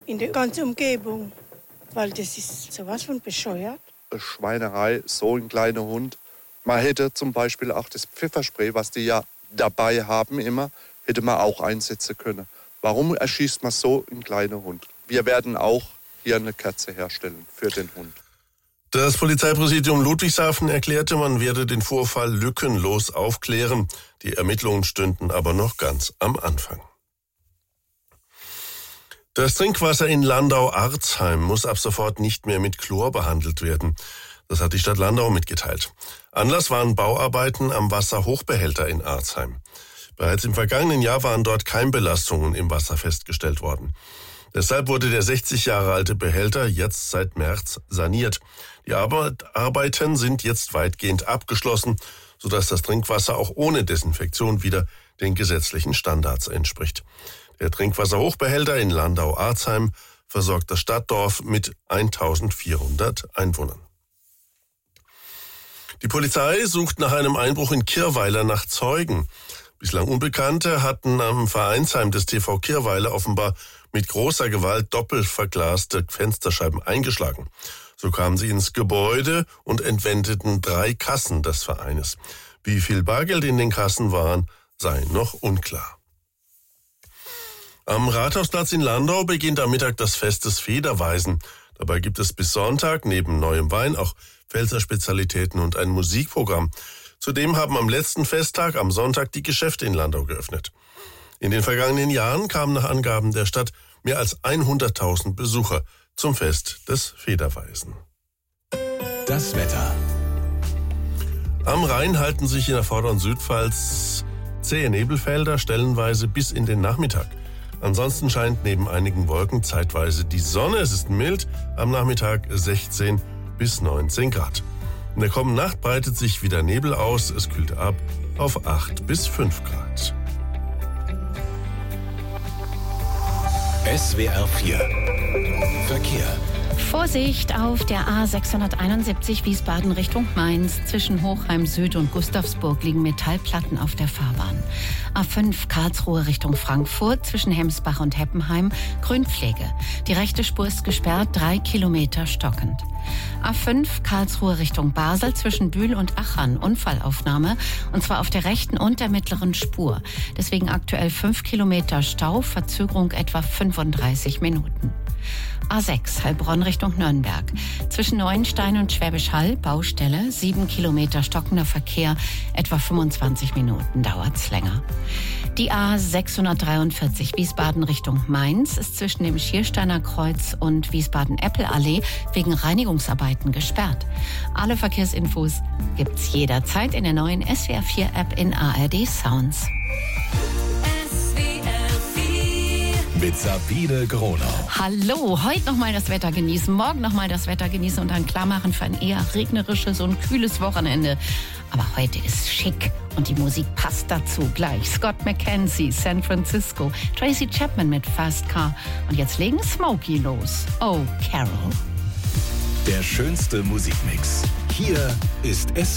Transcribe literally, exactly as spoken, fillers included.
in der ganzen Umgebung. Weil das ist sowas von bescheuert. Eine Schweinerei, so ein kleiner Hund. Man hätte zum Beispiel auch das Pfefferspray, was die ja dabei haben immer, hätte man auch einsetzen können. Warum erschießt man so einen kleinen Hund? Wir werden auch hier eine Kerze herstellen für den Hund. Das Polizeipräsidium Ludwigshafen erklärte, man werde den Vorfall lückenlos aufklären. Die Ermittlungen stünden aber noch ganz am Anfang. Das Trinkwasser in Landau-Arzheim muss ab sofort nicht mehr mit Chlor behandelt werden. Das hat die Stadt Landau mitgeteilt. Anlass waren Bauarbeiten am Wasserhochbehälter in Arzheim. Bereits im vergangenen Jahr waren dort Keimbelastungen im Wasser festgestellt worden. Deshalb wurde der sechzig Jahre alte Behälter jetzt seit März saniert. Die Arbeiten sind jetzt weitgehend abgeschlossen, sodass das Trinkwasser auch ohne Desinfektion wieder den gesetzlichen Standards entspricht. Der Trinkwasserhochbehälter in Landau-Arzheim versorgt das Stadtdorf mit eintausendvierhundert Einwohnern. Die Polizei sucht nach einem Einbruch in Kirweiler nach Zeugen. Bislang Unbekannte hatten am Vereinsheim des T V Kirweiler offenbar mit großer Gewalt doppelt verglaste Fensterscheiben eingeschlagen. So kamen sie ins Gebäude und entwendeten drei Kassen des Vereines. Wie viel Bargeld in den Kassen waren, sei noch unklar. Am Rathausplatz in Landau beginnt am Mittag das Fest des Federweisen. Dabei gibt es bis Sonntag neben neuem Wein auch Pfälzer Spezialitäten und ein Musikprogramm. Zudem haben am letzten Festtag am Sonntag die Geschäfte in Landau geöffnet. In den vergangenen Jahren kamen nach Angaben der Stadt mehr als hunderttausend Besucher zum Fest des Federweisen. Das Wetter. Am Rhein halten sich in der Vorder- und Südpfalz zähe Nebelfelder stellenweise bis in den Nachmittag. Ansonsten scheint neben einigen Wolken zeitweise die Sonne. Es ist mild, am Nachmittag sechzehn bis neunzehn Grad. In der kommenden Nacht breitet sich wieder Nebel aus. Es kühlt ab auf acht bis fünf Grad. S W R vier Verkehr. Vorsicht auf der A sechshunderteinundsiebzig Wiesbaden Richtung Mainz. Zwischen Hochheim Süd und Gustavsburg liegen Metallplatten auf der Fahrbahn. A fünf Karlsruhe Richtung Frankfurt. Zwischen Hemsbach und Heppenheim Grünpflege. Die rechte Spur ist gesperrt, drei Kilometer stockend. A fünf Karlsruhe Richtung Basel. Zwischen Bühl und Achern Unfallaufnahme. Und zwar auf der rechten und der mittleren Spur. Deswegen aktuell fünf Kilometer Stau, Verzögerung etwa fünfunddreißig Minuten. A sechs Heilbronn Richtung Nürnberg. Zwischen Neuenstein und Schwäbisch Hall Baustelle, sieben Kilometer stockender Verkehr, etwa fünfundzwanzig Minuten dauert's länger. Die A sechshundertdreiundvierzig Wiesbaden Richtung Mainz ist zwischen dem Schiersteiner Kreuz und Wiesbaden-Eppel-Allee wegen Reinigungsarbeiten gesperrt. Alle Verkehrsinfos gibt's jederzeit in der neuen S W R vier App in A R D Sounds. Mit Sabine Gronau. Hallo, heute nochmal das Wetter genießen, morgen nochmal das Wetter genießen und dann klar machen für ein eher regnerisches und kühles Wochenende. Aber heute ist schick und die Musik passt dazu gleich. Scott McKenzie, San Francisco, Tracy Chapman mit Fast Car und jetzt legen Smokey los. Oh, Carol. Der schönste Musikmix. Hier ist S